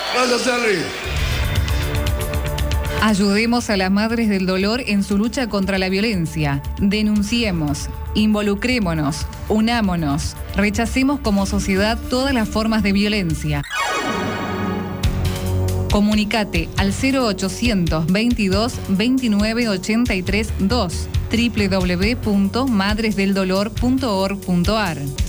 Váyase a reír. Ayudemos a las madres del dolor en su lucha contra la violencia. Denunciemos, involucrémonos, unámonos, rechacemos como sociedad todas las formas de violencia. Comunicate al 0800 22 29 83 2 www.madresdeldolor.org.ar.